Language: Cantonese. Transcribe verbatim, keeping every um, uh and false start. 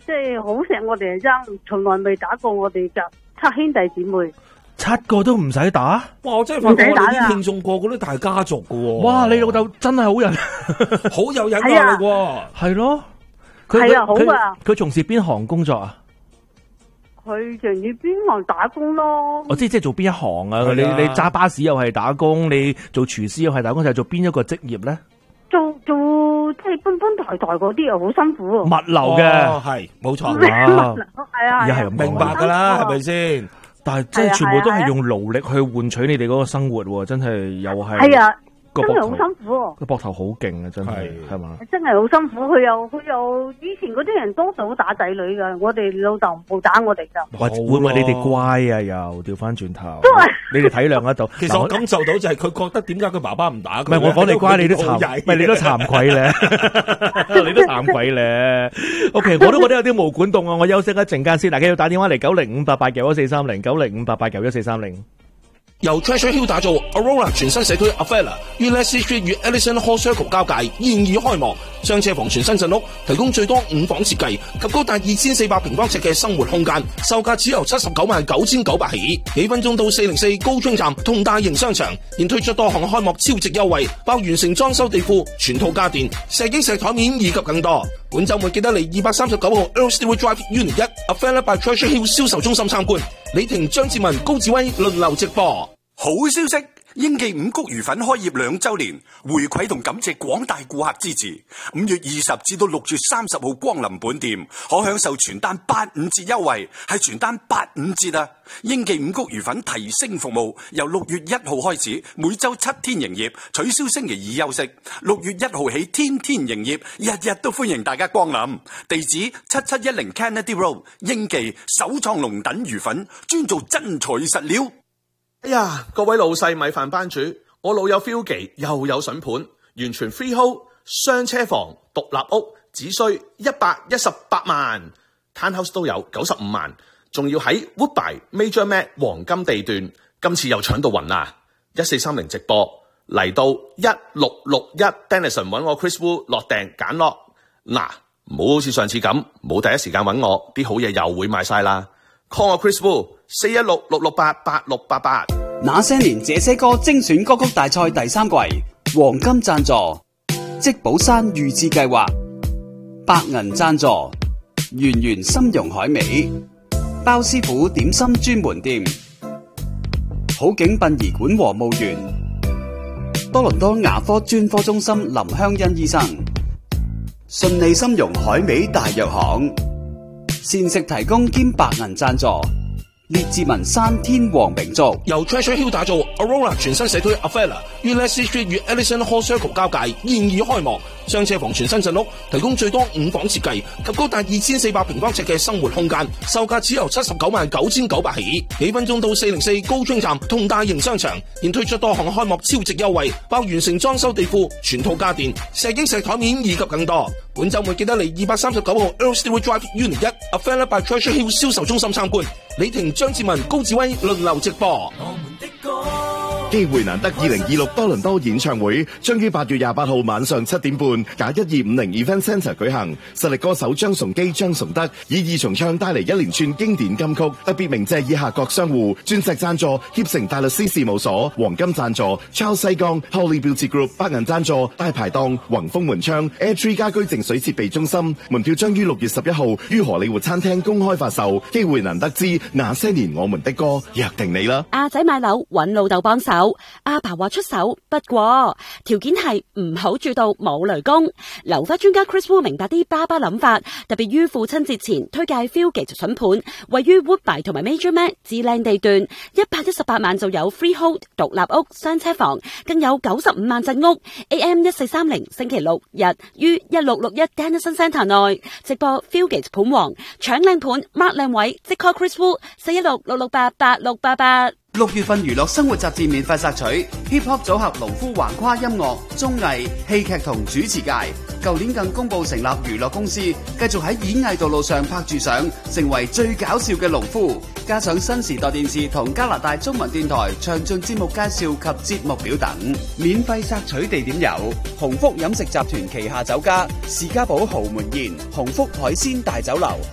即係好錫我哋爭，從來未打過我哋嘅七兄弟姊妹。 七個都唔使打？ 哇！我真係發覺我哋啲聽眾個個都大家族噶喎。 哇！你老豆真係好人， 好有忍耐力喎。 係咯，佢係啊，好啊。 佢從事邊行工作啊？ 佢從事邊行打工咯。 我知即係做邊一行啊？你你揸巴士又係打工，你做廚師又係打工，就係做邊一個職業咧？ 做做即係搬搬抬抬嗰啲又好辛苦。 物流嘅係冇錯。 係啊， 而家係明白噶啦，係咪先？ 但係即係全部都係用勞力去換取你哋嗰個生活，真係又係。 係啊。 真係好辛苦， 個膊頭好勁啊！真係係嘛？ 真係好辛苦，佢又佢又以前嗰啲人多數都打仔女噶，我哋老豆冇打我哋噶。 或會唔會你哋乖啊？又調翻轉頭，你哋體諒得到。 其實我感受到就係佢覺得點解佢爸爸唔打佢？ 唔係我講你乖，你都慚，唔係你都慚愧咧，你都慚愧咧。OK， 我都覺得有啲毛管動啊！我休息一陣間先，大家要打電話嚟九零五八八九一四三零九零五八八九一四三零。 由 Treasure Hill 打造 Aurora 全新社區 Avella 於 Leslie Street 與 Ellison Hall Circle 交界現已開幕，雙車房全新鎮屋，提供最多五房設計及高達二千四百平方尺嘅生活空間，售價只由七十九萬九千九百起，幾分鐘到四零四高中站同大型商場，現推出多項開幕超值優惠，包完成裝修地庫、全套家電、石英石台面以及更多。本週末記得嚟二百三十九號 Earl Stewart Drive Unit 一 Avella by Treasure Hill 銷售中心參觀。李婷、張志文、高志威輪流直播。 好消息！英記五穀魚粉開業兩周年，回饋同感謝廣大顧客支持。五月二十至到六月三十號光臨本店，可享受全單八五折優惠，係全單八五折啊！英記五穀魚粉提升服務，由六月一號開始，每周七天營業，取消星期二休息。六月一號起，天天營業，日日都歡迎大家光臨。地址七七一零 Kennedy Road， 英記首創龍躉魚粉，專做真材實料。 哎呀，各位老細米飯班主，我老友 Philgy 又有筍盤，完全 freehold， 雙車房，獨立屋，只需一百一十八萬 ，townhouse 都有九十五萬，仲要喺 Woodbine Major Mac 黃金地段，今次又搶到暈啦！一四三零直播嚟到一六六一 Denison 揾我 Chris Wu 落訂揀落，嗱，唔好好似上次咁，冇第一時間揾我，啲好嘢又會賣晒啦。call 我 Chris Wu 四一六六六八八六八八。 那些年這些歌精選歌曲大賽第三季黃金贊助，積寶山預置計劃，白銀贊助，圓圓參茸海味，包師傅點心專門店，好景殯儀館和墓園，多倫多牙科專科中心林香欣醫生，順利參茸海味大藥行，膳食提供兼白銀贊助，列治文山天王名族， 由 Treasure Hill 打造 Aurora 全新社區 Avella 於 Leslie Street 與 Ellison Hall Circle 交界現已開幕，雙車房全新鎮屋，提供最多五房設計及高達二千四百平方尺嘅生活空間，售價只由七十九萬九千九百起，幾分鐘到四零四高中站同大型商場，現推出多項開幕超值優惠，包完成裝修地庫、全套家電、石英石台面以及更多。本週末記得嚟二百三十九號 Earl Stewart Drive Unit 一 Avella by Treasure Hill 銷售中心參觀。李婷、張志文、高志威輪流直播。 機會難得二零二六多倫多演唱會將於八月廿八號晚上七點半，假一二五零 Event Centre 舉行。實力歌手張崇基、張崇德以二重唱帶嚟一連串經典金曲，特別鳴謝以下各商戶：鑽石贊助協成大律師事務所，黃金贊助 Charles 西江 Holy Beauty Group， 白銀贊助大排檔宏豐門窗 Airtree 家居淨水設備中心。門票將於六月十一號於荷里活餐廳公開發售。機會難得之那些年我們的歌，約定你啦！ 阿仔買樓揾老豆幫手。阿爸話出手，不過條件係唔好住到冇雷公。留翻專家 Chris Wu 明白啲爸爸諗法，特別於父親節前推介 Philgy 筍盤，位於 Woodbine 同埋 Major Mac 至靚地段，一百一十八萬就有 freehold 獨立屋雙車房，更有九十五萬鎮屋。A M 一四三零星期六日於一六六一 Denison Centre 內直播 Philgy 盤王，搶靚盤 mark 靚位，即 call Chris Wu 四一六六六八八六八八。 六月份娛樂生活雜誌免費索取 Hip Hop 組合農夫橫跨音樂、綜藝、戲劇同主持界，舊年更公布成立娛樂公司，繼續喺演藝道路上拍住相，成為最搞笑嘅農夫。加上新時代電視同加拿大中文電台詳盡節目介紹及節目表等，免費索取地點有鴻福飲食集團旗下酒家士嘉堡豪門宴、鴻福海鮮大酒樓、